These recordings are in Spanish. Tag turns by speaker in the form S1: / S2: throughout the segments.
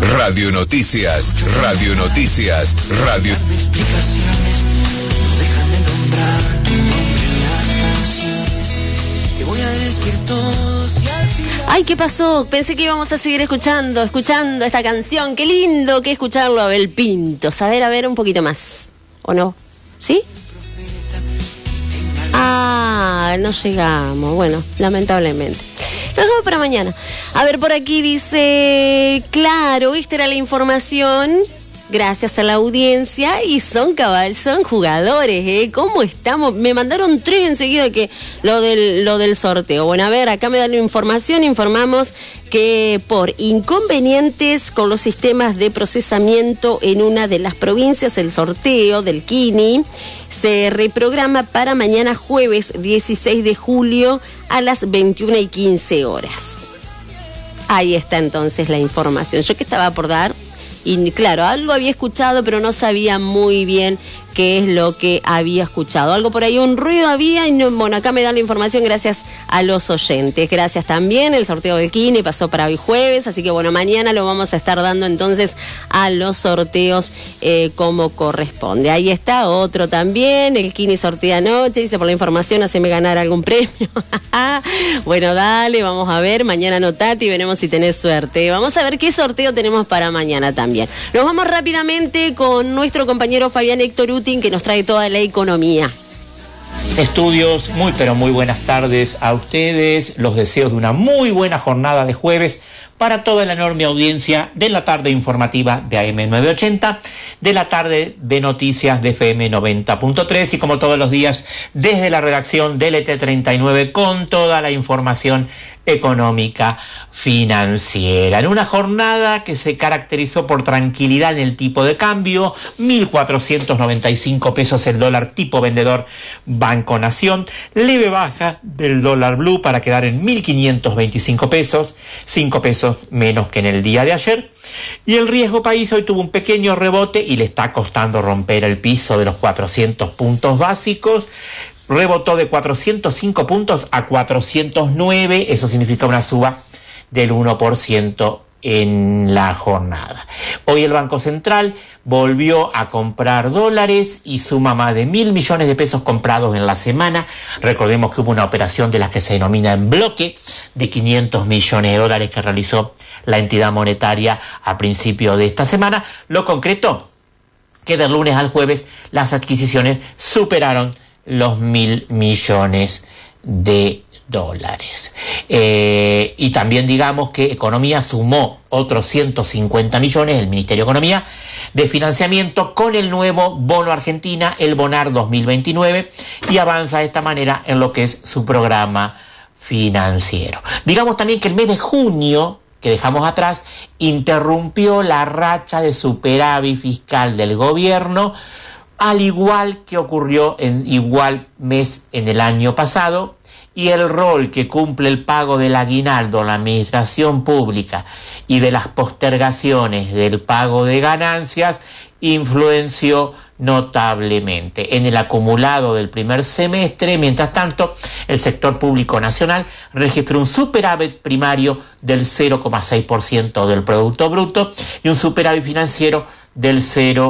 S1: Radio Noticias, Radio Noticias, Radio...
S2: explicaciones, no dejan de nombrar tu nombre en las canciones. Te voy a decir todo si al final...
S3: Ay, ¿qué pasó? Pensé que íbamos a seguir escuchando esta canción. Qué lindo que escucharlo a Abel Pintos. A ver, un poquito más. ¿O no? ¿Sí? Ah, no llegamos. Bueno, lamentablemente. Lo dejamos para mañana. A ver, por aquí dice... Claro, esta era la información... Gracias a la audiencia y son jugadores, ¿eh? ¿Cómo estamos? Me mandaron 3 enseguida que lo del sorteo. Bueno, a ver, acá me dan la información, informamos que por inconvenientes con los sistemas de procesamiento en una de las provincias, el sorteo del Kini se reprograma para mañana jueves 16 de julio a las 21:15 horas. Ahí está entonces la información. Yo que estaba por dar... Y claro, algo había escuchado, pero no sabía muy bien qué es lo que había escuchado. Algo por ahí, un ruido había, y no, bueno, acá me dan la información gracias a los oyentes. Gracias también, el sorteo del Kini pasó para hoy jueves, así que bueno, mañana lo vamos a estar dando entonces a los sorteos como corresponde. Ahí está otro también, el Kini sortea anoche, dice por la información, haceme ganar algún premio. Bueno, dale, vamos a ver, mañana anotate y veremos si tenés suerte. Vamos a ver qué sorteo tenemos para mañana también. Nos vamos rápidamente con nuestro compañero Fabián Héctor Utin, que nos trae toda la economía.
S4: Estudios, muy pero muy buenas tardes a ustedes, los deseos de una muy buena jornada de jueves para toda la enorme audiencia de la tarde informativa de AM 980, de la tarde de noticias de FM 90.3 y como todos los días desde la redacción del ET39 con toda la información económica financiera. En una jornada que se caracterizó por tranquilidad en el tipo de cambio, 1.495 pesos el dólar tipo vendedor Banco Nación, leve baja del dólar blue para quedar en 1.525 pesos, 5 pesos menos que en el día de ayer, y el riesgo país hoy tuvo un pequeño rebote y le está costando romper el piso de los 400 puntos básicos. Rebotó de 405 puntos a 409, eso significa una suba del 1% en la jornada. Hoy el Banco Central volvió a comprar dólares y suma más de 1.000 millones de pesos comprados en la semana. Recordemos que hubo una operación de las que se denomina en bloque de 500 millones de dólares que realizó la entidad monetaria a principio de esta semana. Lo concreto, que del lunes al jueves las adquisiciones superaron los 1.000 millones de dólares. Y también digamos que Economía sumó otros 150 millones, el Ministerio de Economía, de financiamiento con el nuevo bono Argentina, el Bonar 2029, y avanza de esta manera en lo que es su programa financiero. Digamos también que el mes de junio, que dejamos atrás, interrumpió la racha de superávit fiscal del gobierno, al igual que ocurrió en igual mes en el año pasado, y el rol que cumple el pago del aguinaldo, la administración pública y de las postergaciones del pago de ganancias influenció notablemente en el acumulado del primer semestre. Mientras tanto, el sector público nacional registró un superávit primario del 0,6% del Producto Bruto y un superávit financiero del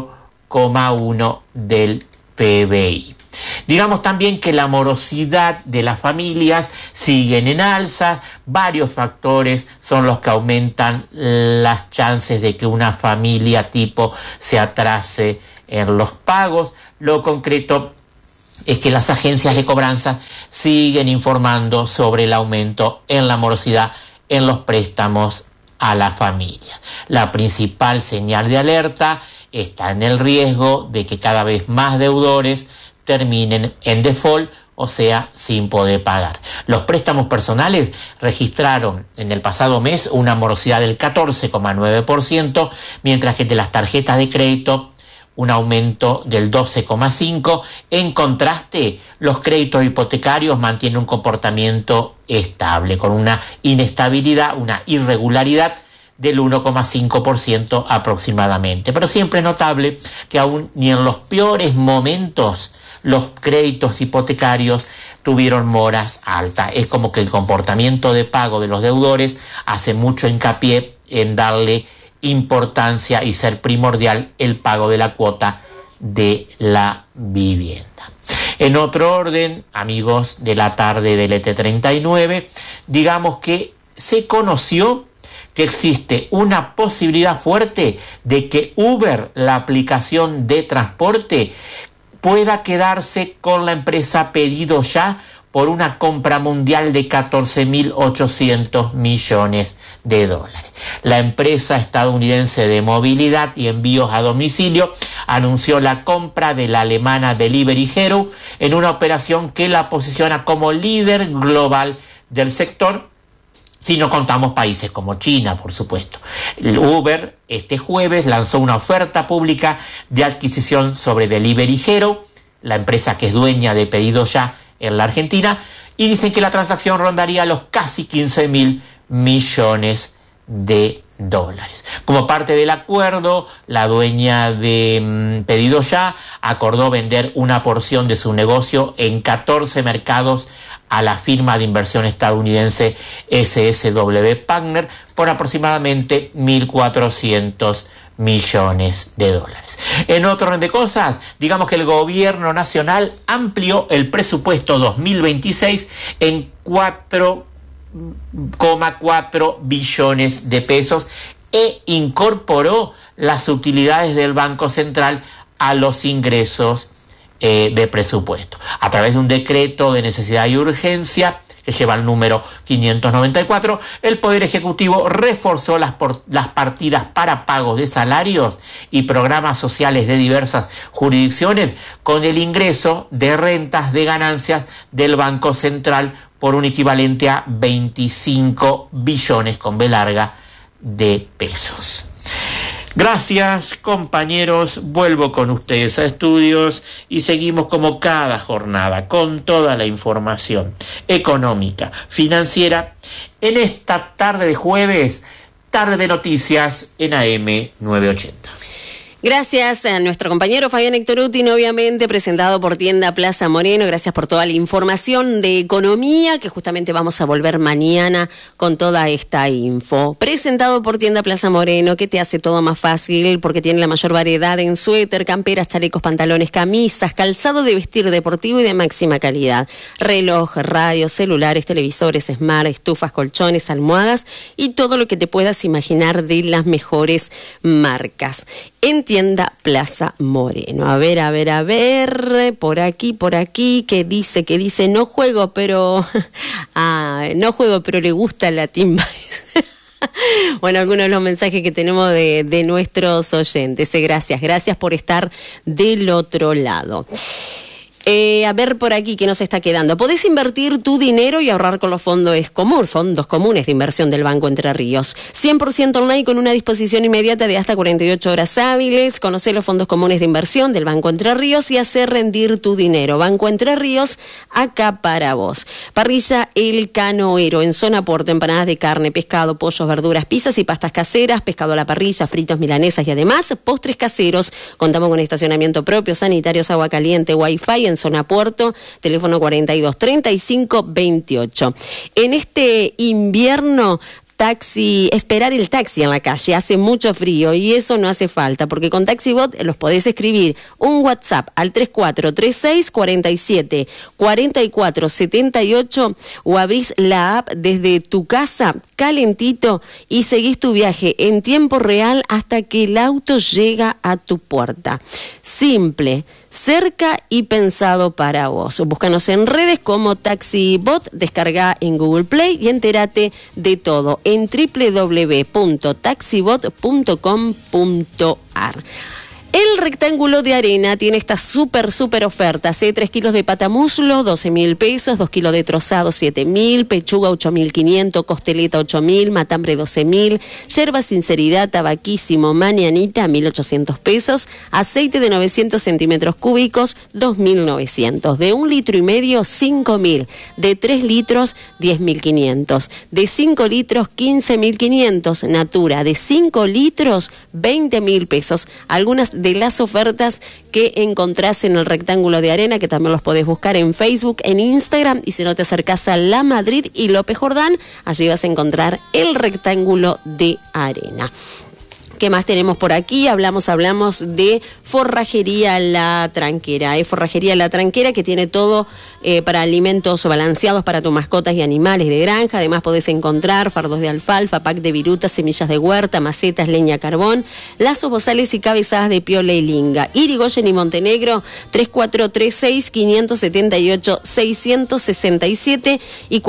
S4: 0,1% del PBI. Digamos también que la morosidad de las familias siguen en alza. Varios factores son los que aumentan las chances de que una familia tipo se atrase en los pagos. Lo concreto es que las agencias de cobranza siguen informando sobre el aumento en la morosidad en los préstamos a la familia. La principal señal de alerta está en el riesgo de que cada vez más deudores terminen en default, o sea, sin poder pagar. Los préstamos personales registraron en el pasado mes una morosidad del 14,9%, mientras que de las tarjetas de crédito un aumento del 12,5%. En contraste, los créditos hipotecarios mantienen un comportamiento estable, con una inestabilidad, una irregularidad del 1,5% aproximadamente. Pero siempre es notable que aún ni en los peores momentos los créditos hipotecarios tuvieron moras altas. Es como que el comportamiento de pago de los deudores hace mucho hincapié en darle importancia y ser primordial el pago de la cuota de la vivienda. En otro orden, amigos de la tarde del ET39, digamos que se conoció que existe una posibilidad fuerte de que Uber, la aplicación de transporte, pueda quedarse con la empresa Pedido Ya por una compra mundial de 14.800 millones de dólares. La empresa estadounidense de movilidad y envíos a domicilio anunció la compra de la alemana Delivery Hero en una operación que la posiciona como líder global del sector, si no contamos países como China, por supuesto. Uber este jueves lanzó una oferta pública de adquisición sobre Delivery Hero, la empresa que es dueña de Pedido Ya en la Argentina, y dicen que la transacción rondaría los casi 15.000 millones de dólares. Como parte del acuerdo, la dueña de Pedido Ya acordó vender una porción de su negocio en 14 mercados a la firma de inversión estadounidense SSW Partner por aproximadamente 1.400 millones de dólares. En otro orden de cosas, digamos que el gobierno nacional amplió el presupuesto 2026 en 4,4 billones de pesos e incorporó las utilidades del Banco Central a los ingresos de presupuesto. A través de un decreto de necesidad y urgencia que lleva el número 594, el Poder Ejecutivo reforzó las partidas para pagos de salarios y programas sociales de diversas jurisdicciones con el ingreso de rentas de ganancias del Banco Central por un equivalente a 25 billones con B larga de pesos. Gracias, compañeros. Vuelvo con ustedes a estudios y seguimos como cada jornada con toda la información económica, financiera, en esta tarde de jueves, tarde de noticias en AM 980.
S3: Gracias a nuestro compañero Fabián Ectorutin, obviamente presentado por Tienda Plaza Moreno. Gracias por toda la información de economía, que justamente vamos a volver mañana con toda esta info. Presentado por Tienda Plaza Moreno, que te hace todo más fácil porque tiene la mayor variedad en suéter, camperas, chalecos, pantalones, camisas, calzado de vestir deportivo y de máxima calidad. Reloj, radios, celulares, televisores, smart, estufas, colchones, almohadas y todo lo que te puedas imaginar de las mejores marcas. En Tienda Plaza Moreno. A ver, por aquí, que dice, no juego, pero le gusta la timba. Bueno, algunos de los mensajes que tenemos de nuestros oyentes. Gracias por estar del otro lado. A ver por aquí qué nos está quedando. Podés invertir tu dinero y ahorrar con los fondos comunes de inversión del Banco Entre Ríos. 100% online con una disposición inmediata de hasta 48 horas hábiles. Conocé los fondos comunes de inversión del Banco Entre Ríos y hacer rendir tu dinero. Banco Entre Ríos, acá para vos. Parrilla El Canoero en zona Puerto. Empanadas de carne, pescado, pollos, verduras, pizzas y pastas caseras. Pescado a la parrilla, fritos, milanesas y además postres caseros. Contamos con estacionamiento propio, sanitarios, agua caliente, wifi en zona Puerto, teléfono 42 35 28. En este invierno, esperar el taxi en la calle, hace mucho frío y eso no hace falta, porque con TaxiBot los podés escribir un WhatsApp al 3436 47 44 78 o abrís la app desde tu casa calentito y seguís tu viaje en tiempo real hasta que el auto llega a tu puerta. Simple, cerca y pensado para vos. Búscanos en redes como TaxiBot, descarga en Google Play y entérate de todo en www.taxibot.com.ar. El Rectángulo de Arena tiene estas súper ofertas, 3 kilos de patamuslo, 12.000 pesos, 2 kilos de trozado, 7.000, pechuga, 8.500, costeleta, 8.000, matambre, 12.000, yerba sinceridad, tabaquísimo, mañanita, 1.800 pesos, aceite de 900 centímetros cúbicos, 2.900, de 1,5 litros, 5.000, de 3 litros, 10.500, de 5 litros, 15.500, Natura, de 5 litros, 20.000 pesos. Algunas de las ofertas que encontrás en el Rectángulo de Arena, que también los podés buscar en Facebook, en Instagram, y si no te acercás a La Madrid y López Jordán, allí vas a encontrar el Rectángulo de Arena. ¿Qué más tenemos por aquí? Hablamos de Forrajería La Tranquera. Es Forrajería La Tranquera, que tiene todo para alimentos balanceados para tus mascotas y animales de granja. Además podés encontrar fardos de alfalfa, pack de virutas, semillas de huerta, macetas, leña, carbón, lazos, bozales y cabezadas de piola y linga. Irigoyen y Montenegro, 3436-578-667 y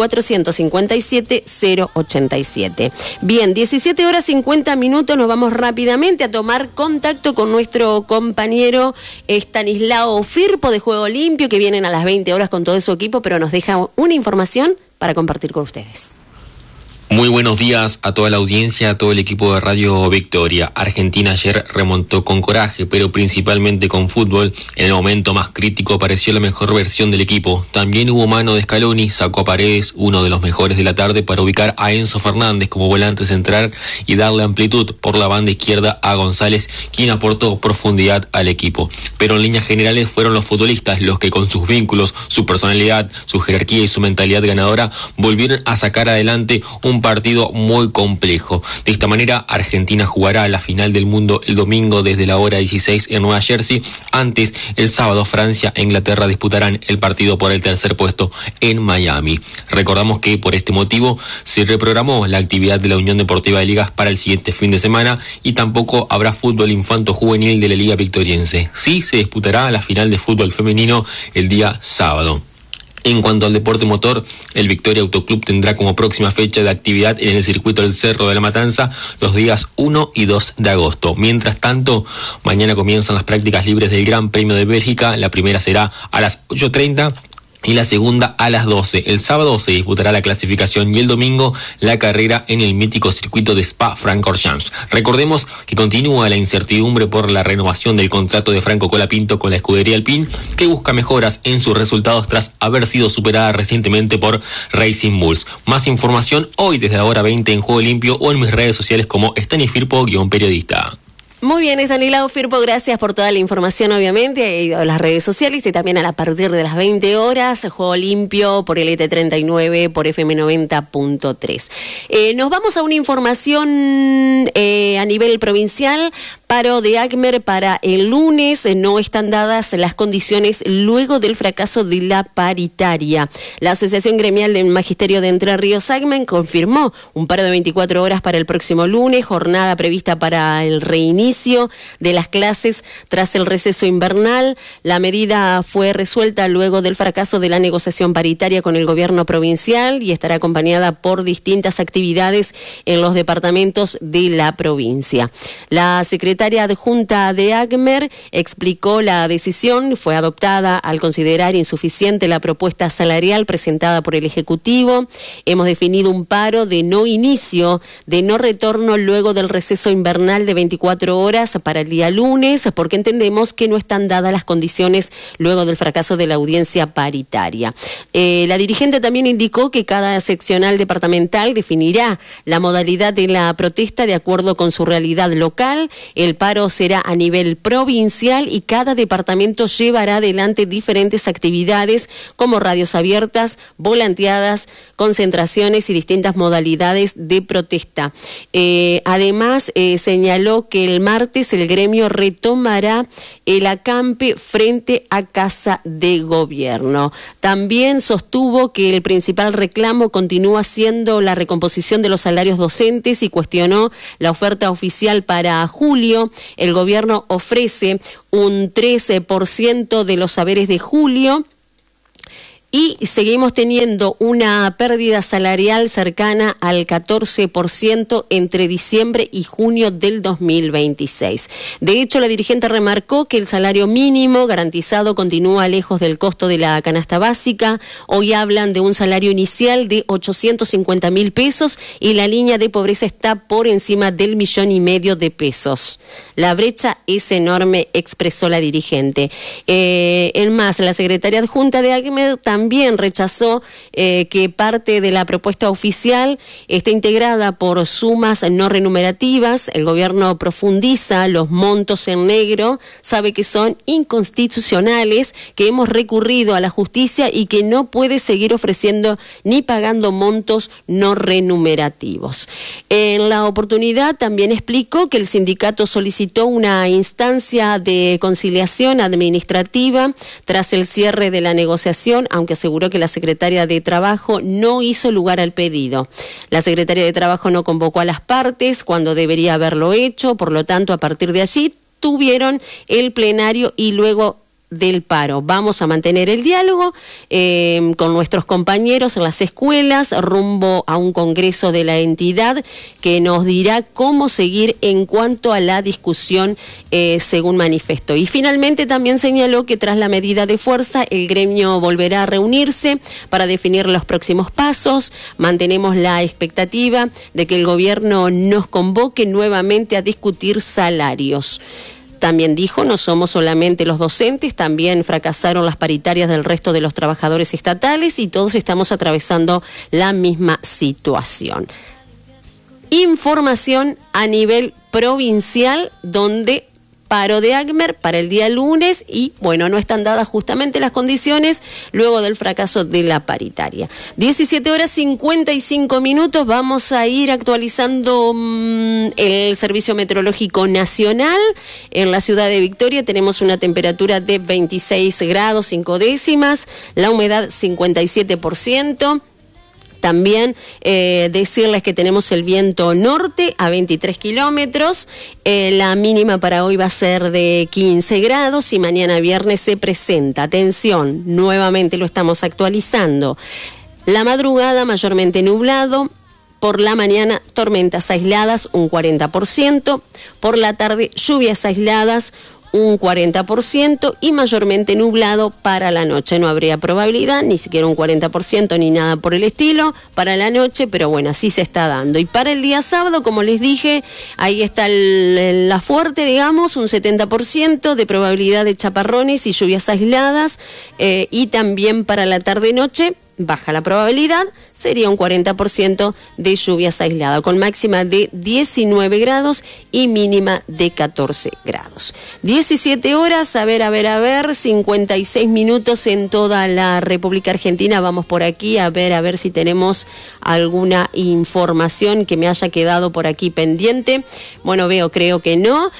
S3: 457-087. Bien, 17 horas 50 minutos, nos vamos rápidamente a tomar contacto con nuestro compañero Estanislao Firpo de Juego Limpio, que vienen a las 20 horas con todo su equipo, pero nos deja una información para compartir con ustedes.
S5: Muy buenos días a toda la audiencia, a todo el equipo de Radio Victoria. Argentina ayer remontó con coraje, pero principalmente con fútbol. En el momento más crítico apareció la mejor versión del equipo. También hubo mano de Scaloni, sacó a Paredes, uno de los mejores de la tarde, para ubicar a Enzo Fernández como volante central y darle amplitud por la banda izquierda a González, quien aportó profundidad al equipo. Pero en líneas generales fueron los futbolistas los que, con sus vínculos, su personalidad, su jerarquía y su mentalidad ganadora, volvieron a sacar adelante un partido muy complejo. De esta manera, Argentina jugará la final del mundo el domingo desde la hora 16 en Nueva Jersey. Antes, el sábado, Francia e Inglaterra disputarán el partido por el tercer puesto en Miami. Recordamos que por este motivo se reprogramó la actividad de la Unión Deportiva de Ligas para el siguiente fin de semana, y tampoco habrá fútbol infanto-juvenil de la Liga Victoriense. Sí se disputará la final de fútbol femenino el día sábado. En cuanto al deporte motor, el Victoria Autoclub tendrá como próxima fecha de actividad en el circuito del Cerro de la Matanza los días 1 y 2 de agosto. Mientras tanto, mañana comienzan las prácticas libres del Gran Premio de Bélgica. La primera será a las 8:30 y la segunda a las 12. El sábado se disputará la clasificación y el domingo la carrera en el mítico circuito de Spa-Francorchamps. Recordemos que continúa la incertidumbre por la renovación del contrato de Franco Colapinto con la escudería Alpine, que busca mejoras en sus resultados tras haber sido superada recientemente por Racing Bulls. Más información hoy desde la hora 20 en Juego Limpio o en mis redes sociales como Stanifirpo-periodista.
S3: Muy bien, Estanislao Firpo, gracias por toda la información, obviamente, a las redes sociales y también a partir de las 20 horas, Juego Limpio por el ET39, por FM 90.3. Nos vamos a una información a nivel provincial. Paro de ACMER para el lunes. No están dadas las condiciones luego del fracaso de la paritaria. La Asociación Gremial del Magisterio de Entre Ríos, ACMER, confirmó un paro de 24 horas para el próximo lunes, jornada prevista para el reinicio de las clases tras el receso invernal. La medida fue resuelta luego del fracaso de la negociación paritaria con el gobierno provincial y estará acompañada por distintas actividades en los departamentos de la provincia. La secretaria adjunta de ACMER explicó la decisión fue adoptada al considerar insuficiente la propuesta salarial presentada por el Ejecutivo. Hemos definido un paro de no inicio, de no retorno luego del receso invernal de 24 horas para el día lunes, porque entendemos que no están dadas las condiciones luego del fracaso de la audiencia paritaria. La dirigente también indicó que cada seccional departamental definirá la modalidad de la protesta de acuerdo con su realidad local. El paro será a nivel provincial y cada departamento llevará adelante diferentes actividades como radios abiertas, volanteadas, concentraciones y distintas modalidades de protesta. Además, señaló que el martes el gremio retomará el acampe frente a Casa de Gobierno. También sostuvo que el principal reclamo continúa siendo la recomposición de los salarios docentes y cuestionó la oferta oficial para julio. El gobierno ofrece un 13% de los saberes de julio y seguimos teniendo una pérdida salarial cercana al 14% entre diciembre y junio del 2026. De hecho, la dirigente remarcó que el salario mínimo garantizado continúa lejos del costo de la canasta básica. Hoy hablan de un salario inicial de 850.000 pesos y la línea de pobreza está por encima del 1,5 millones de pesos. La brecha es enorme, expresó la dirigente. En más, la secretaria adjunta de ACMER también también rechazó que parte de la propuesta oficial esté integrada por sumas no remunerativas. El gobierno profundiza los montos en negro, sabe que son inconstitucionales, que hemos recurrido a la justicia y que no puede seguir ofreciendo ni pagando montos no remunerativos. En la oportunidad también explicó que el sindicato solicitó una instancia de conciliación administrativa tras el cierre de la negociación, aunque aseguró que la secretaria de Trabajo no hizo lugar al pedido. La secretaria de Trabajo no convocó a las partes cuando debería haberlo hecho, por lo tanto, a partir de allí tuvieron el plenario y luego del paro. Vamos a mantener el diálogo con nuestros compañeros en las escuelas rumbo a un congreso de la entidad que nos dirá cómo seguir en cuanto a la discusión, según manifestó. Y finalmente también señaló que tras la medida de fuerza el gremio volverá a reunirse para definir los próximos pasos. Mantenemos la expectativa de que el gobierno nos convoque nuevamente a discutir salarios. También dijo, no somos solamente los docentes, también fracasaron las paritarias del resto de los trabajadores estatales y todos estamos atravesando la misma situación. Información a nivel provincial, donde paro de ACMER para el día lunes y, bueno, no están dadas justamente las condiciones luego del fracaso de la paritaria. 17:55, vamos a ir actualizando el Servicio Meteorológico Nacional. En la ciudad de Victoria tenemos una temperatura de 26 grados 5 décimas, la humedad 57%. También decirles que tenemos el viento norte a 23 kilómetros, la mínima para hoy va a ser de 15 grados y mañana viernes se presenta, atención, nuevamente lo estamos actualizando, la madrugada mayormente nublado, por la mañana tormentas aisladas un 40%, por la tarde lluvias aisladas un 40% y mayormente nublado para la noche. No habría probabilidad, ni siquiera un 40% ni nada por el estilo para la noche, pero bueno, así se está dando. Y para el día sábado, como les dije, ahí está la fuerte, digamos, un 70% de probabilidad de chaparrones y lluvias aisladas, y también para la tarde-noche baja la probabilidad, sería un 40% de lluvias aisladas, con máxima de 19 grados y mínima de 14 grados. 17 horas, a ver, 56 minutos en toda la República Argentina. Vamos por aquí a ver si tenemos alguna información que me haya quedado por aquí pendiente. Bueno, creo que no.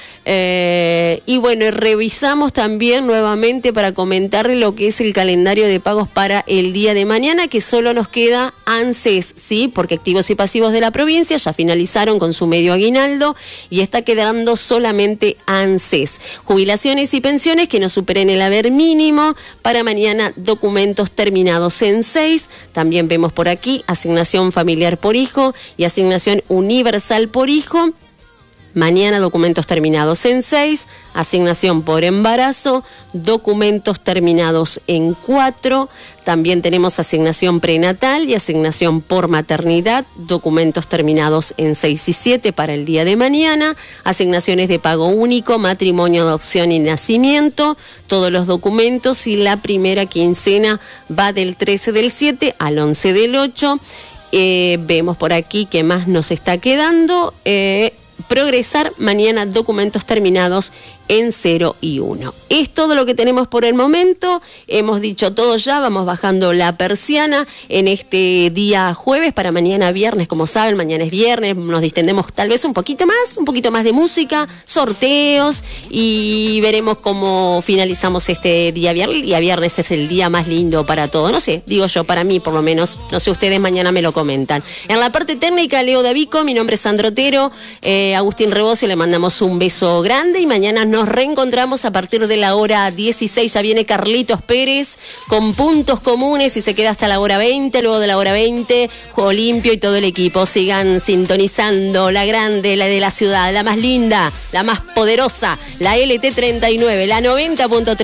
S3: Y bueno, revisamos también nuevamente para comentarle lo que es el calendario de pagos para el día de mañana, que solo nos queda ANSES, ¿sí? Porque activos y pasivos de la provincia ya finalizaron con su medio aguinaldo y está quedando solamente ANSES. Jubilaciones y pensiones que no superen el haber mínimo. Para mañana, documentos terminados en 6. También vemos por aquí asignación familiar por hijo y asignación universal por hijo. Mañana documentos terminados en 6, asignación por embarazo, documentos terminados en 4, también tenemos asignación prenatal y asignación por maternidad, documentos terminados en 6 y 7 para el día de mañana, asignaciones de pago único, matrimonio, adopción y nacimiento, todos los documentos, y la primera quincena va del 13 del 7 al 11 del 8. Vemos por aquí qué más nos está quedando. Progresar mañana, documentos terminados en 0 y 1. Es todo lo que tenemos por el momento. Hemos dicho todo ya, vamos bajando la persiana en este día jueves. Para mañana viernes, como saben, mañana es viernes, nos distendemos tal vez un poquito más de música, sorteos, y veremos cómo finalizamos este día viernes. El día viernes es el día más lindo para todos, no sé, digo yo, para mí por lo menos, no sé, ustedes mañana me lo comentan. En la parte técnica, Leo Davico, mi nombre es Sandro Otero, Agustín Rebocio, le mandamos un beso grande y mañana nos reencontramos a partir de la hora 16. Ya viene Carlitos Pérez con puntos comunes y se queda hasta la hora 20. Luego de la hora 20, Juego Limpio y todo el equipo. Sigan sintonizando la grande, la de la ciudad, la más linda, la más poderosa, la LT39, la 90.3.